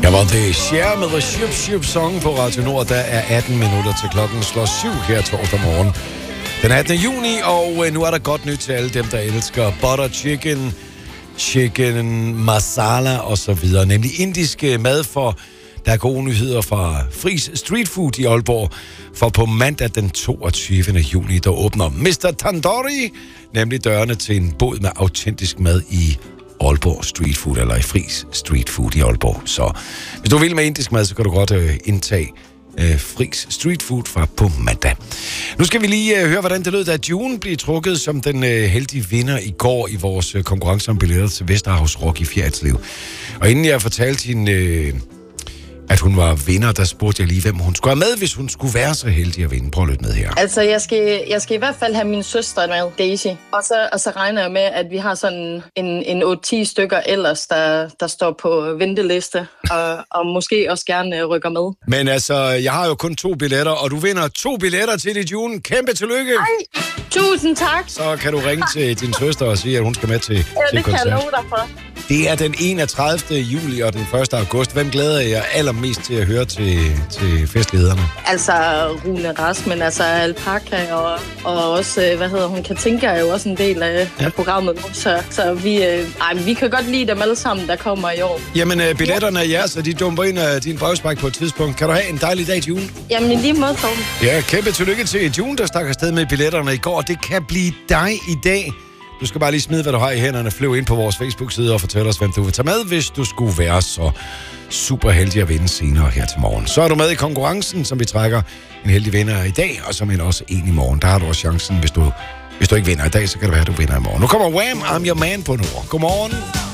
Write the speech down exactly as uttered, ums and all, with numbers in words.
Der var det Cher med The Ship Ship Song på Radio Nord. Der er atten minutter til klokken slår syv her torsdag morgen. Den attende juni, og nu er der godt nyt til alle dem, der elsker butter chicken, chicken masala og så videre. Nemlig indiske mad, for der er gode nyheder fra Friis Street Food i Aalborg. For på mandag den toogtyvende juni, der åbner mister Tandoori nemlig dørene til en bod med autentisk mad i Aalborg Street Food, eller i Friis Street Food i Aalborg. Så hvis du vil med indisk mad, så kan du godt øh, indtage øh, Friis Street Food fra på mandag. Nu skal vi lige øh, høre, hvordan det lød, da June blev trukket som den øh, heldige vinder i går i vores øh, konkurrence om billetter til Vesterhavs Rock i Fjerritslev. Og inden jeg fortalte hende, øh, at hun var vinder, der spurgte jeg lige, hvem hun skulle have med, hvis hun skulle være så heldig at vinde. Prøv at lytte med her. Altså, jeg skal, jeg skal i hvert fald have min søster med, Daisy. Og så, og så regner jeg med, at vi har sådan en, en otte ti stykker ellers, der, der står på venteliste, og, og måske også gerne rykker med. Men altså, jeg har jo kun to billetter, og du vinder to billetter til dit June. Kæmpe tillykke! Ej, tusind tak! Så kan du ringe til din søster og sige, at hun skal med til, ja, til det koncert. kan jeg love dig for. Det er den enogtredivte juli og den første august. Hvem glæder jeg allermest til at høre til, til festlederne? Altså Rune Rasmen, altså Alpaca og, og også, hvad hedder hun, Katinka er jo også en del af, ja. af programmet nu. Så, så vi, øh, ej, vi kan godt lide dem alle sammen, der kommer i år. Jamen, øh, billetterne er jeres, så de dumper ind af din brevspræk på et tidspunkt. Kan du have en dejlig dag til June? Jamen, i lige måde, Torben. Ja, kæmpe tillykke til June, der stak afsted med billetterne i går. Det kan blive dig i dag. Du skal bare lige smide, hvad du har i hænderne. Flyv ind på vores Facebook-side og fortæl os, hvem du vil tage med, hvis du skulle være så super heldig at vinde senere her til morgen. Så er du med i konkurrencen, som vi trækker en heldig vinder i dag, og som en også en i morgen. Der har du også chancen, hvis du, hvis du ikke vinder i dag, så kan det være, at du vinder i morgen. Nu kommer Wham! I'm Your Man på Nord. Godmorgen.